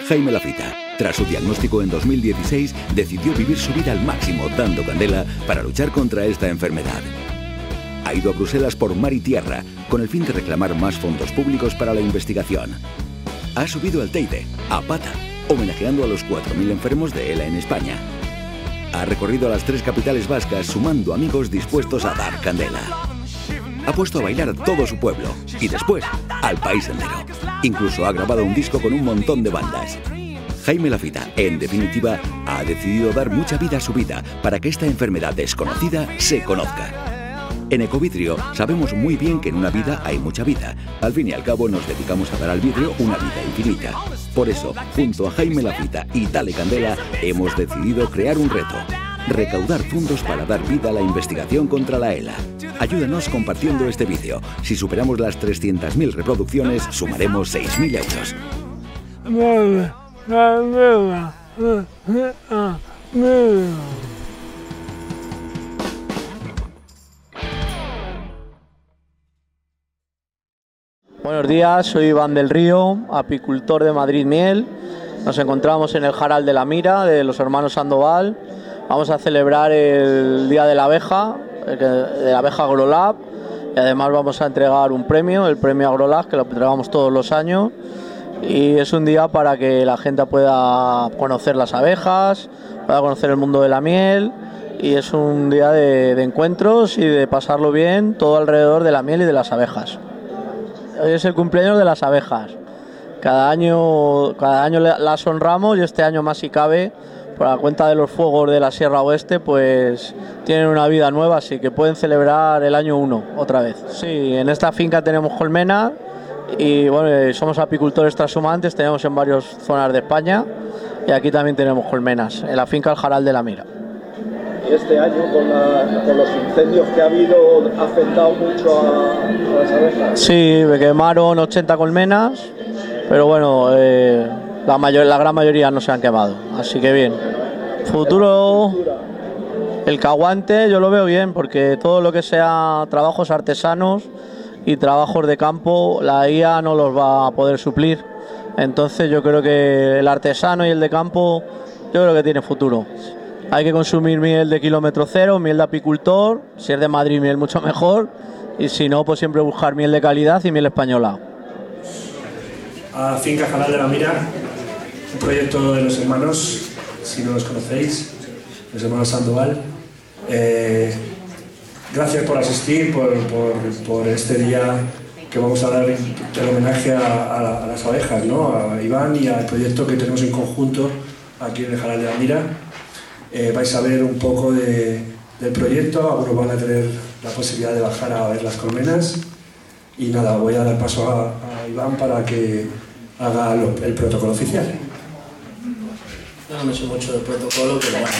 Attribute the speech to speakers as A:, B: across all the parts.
A: Jaime Lafita, tras su diagnóstico en 2016, decidió vivir su vida al máximo dando candela para luchar contra esta enfermedad. Ha ido a Bruselas por mar y tierra con el fin de reclamar más fondos públicos para la investigación. Ha subido al Teide, a pata, homenajeando a los 4.000 enfermos de ELA en España. Ha recorrido a las 3 capitales vascas sumando amigos dispuestos a dar candela. Ha puesto a bailar a todo su pueblo y después al país entero. Incluso ha grabado un disco con un montón de bandas. Jaime Lafita, en definitiva, ha decidido dar mucha vida a su vida para que esta enfermedad desconocida se conozca. En Ecovidrio sabemos muy bien que en una vida hay mucha vida. Al fin y al cabo nos dedicamos a dar al vidrio una vida infinita. Por eso, junto a Jaime Lafita y Dale Candela, hemos decidido crear un reto. Recaudar fondos para dar vida a la investigación contra la ELA. Ayúdanos compartiendo este vídeo. Si superamos las 300.000 reproducciones, sumaremos 6.000 euros.
B: Buenos días, soy Iván del Río, apicultor de Madrid Miel. Nos encontramos en el Jaral de la Mira de los hermanos Sandoval. Vamos a celebrar el Día de la Abeja AgroLab, y además vamos a entregar un premio, el premio AgroLab, que lo entregamos todos los años. Y es un día para que la gente pueda conocer las abejas, pueda conocer el mundo de la miel, y es un día de encuentros y de pasarlo bien, todo alrededor de la miel y de las abejas. Hoy es el cumpleaños de las abejas. Cada año las honramos, y este año más si cabe, por la cuenta de los fuegos de la Sierra Oeste, pues tienen una vida nueva, así que pueden celebrar el año 1 otra vez. Sí, en esta finca tenemos colmenas y bueno, somos apicultores transhumantes, tenemos en varias zonas de España, y aquí también tenemos colmenas, en la finca El Jaral de la Mira.
C: Y este año con los incendios que ha habido, ¿ha afectado mucho a las abejas?
B: Sí, me quemaron 80 colmenas, pero bueno, la gran mayoría no se han quemado, así que bien. Futuro, el que aguante yo lo veo bien, porque todo lo que sea trabajos artesanos y trabajos de campo, la IA no los va a poder suplir. Entonces yo creo que el artesano y el de campo, yo creo que tiene futuro. Hay que consumir miel de kilómetro cero, miel de apicultor, si es de Madrid miel mucho mejor, y si no, pues siempre buscar miel de calidad y miel española.
D: A Finca Jaral de la Mira, un proyecto de los hermanos, si no los conocéis, los hermanos Sandoval. Gracias por asistir, por este día que vamos a dar el homenaje a las abejas, ¿no? A Iván y al proyecto que tenemos en conjunto aquí en el Jaral de la Mira. Vais a ver un poco del proyecto, algunos van a tener la posibilidad de bajar a ver las colmenas. Y nada, voy a dar paso a Iván para que haga el protocolo oficial.
B: Yo no me sé mucho del protocolo, pero bueno.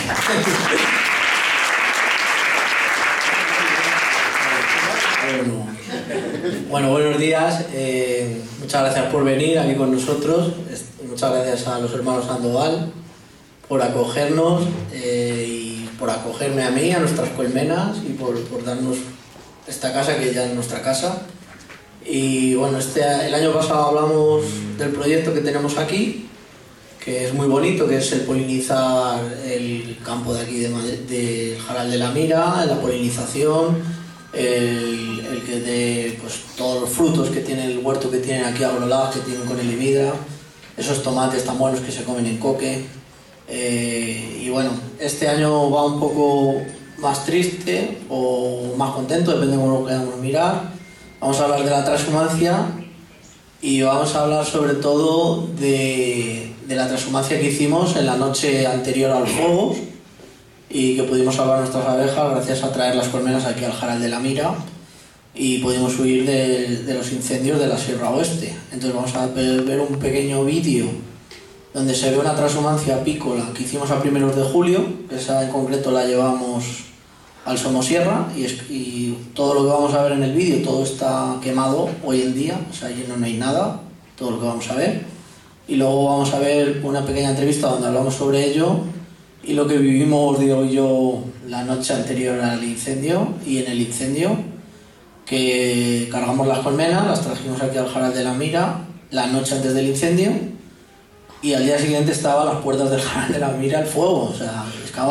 B: Bueno, buenos días. Muchas gracias por venir aquí con nosotros. Muchas gracias a los hermanos Sandoval por acogernos y por acogerme a mí, a nuestras colmenas, y por darnos esta casa que ya es nuestra casa. Y bueno, el año pasado hablamos del proyecto que tenemos aquí, que es muy bonito, que es el polinizar el campo de aquí del Jaral de la Mira, la polinización, el que de pues, todos los frutos que tiene el huerto que tienen aquí AgroLab, que tienen con el Ividra, esos tomates tan buenos que se comen en Coque. Y bueno, este año va un poco más triste o más contento, depende de cómo lo queramos mirar. Vamos a hablar de la transhumancia y vamos a hablar sobre todo de la transhumancia que hicimos en la noche anterior a los fuegos y que pudimos salvar nuestras abejas gracias a traer las colmenas aquí al Jaral de la Mira y pudimos huir de los incendios de la Sierra Oeste. Entonces vamos a ver un pequeño vídeo donde se ve una transhumancia apícola que hicimos a primeros de julio, esa en concreto la llevamos al Somosierra y todo lo que vamos a ver en el vídeo, todo está quemado hoy en día, o sea, allí no hay nada, todo lo que vamos a ver. Y luego vamos a ver una pequeña entrevista donde hablamos sobre ello y lo que vivimos, digo yo, la noche anterior al incendio y en el incendio, que cargamos las colmenas, las trajimos aquí al Jaral de la Mira la noche antes del incendio y al día siguiente estaba a las puertas del Jaral de la Mira el fuego, o sea,